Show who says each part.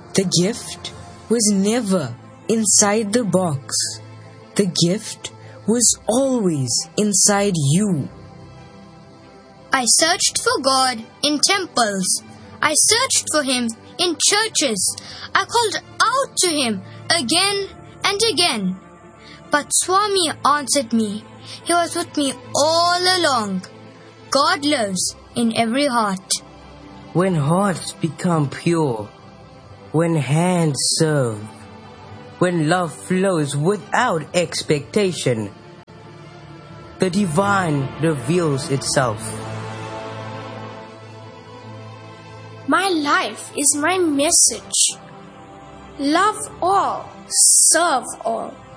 Speaker 1: The gift was never inside the box. The gift was always inside you.
Speaker 2: I searched for God in temples. I searched for Him in churches. I called out to Him again and again. But Swami answered me. He was with me all along. God lives in every heart.
Speaker 3: When hearts become pure, when hands serve, when love flows without expectation, the divine reveals itself.
Speaker 4: My life is my message. Love all, serve all.